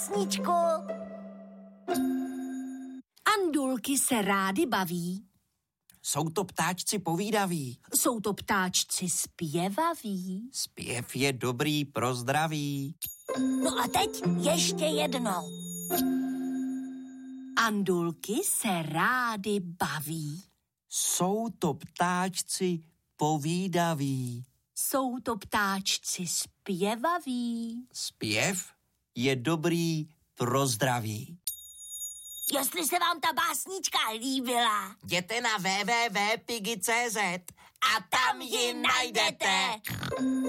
básničku. Andulky se rády baví. Jsou to ptáčci povídaví. Jsou to ptáčci zpěvaví. Zpěv je dobrý pro zdraví. No a teď ještě jednou. Andulky se rády baví. Jsou to ptáčci povídaví. Jsou to ptáčci zpěvaví. Zpěv je dobrý pro zdraví. Jestli se vám ta básnička líbila, Jděte na www.pigi.cz a tam ji najdete.